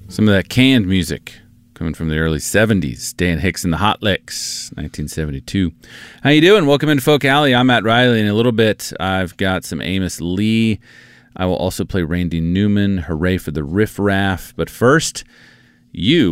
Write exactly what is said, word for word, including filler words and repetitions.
Some of that canned music coming from the early seventies. Dan Hicks and the Hot Licks, nineteen seventy-two. How you doing? Welcome into Folk Alley. I'm Matt Riley. In a little bit, I've got some Amos Lee. I will also play Randy Newman. Hooray for the Riff Raff. But first, you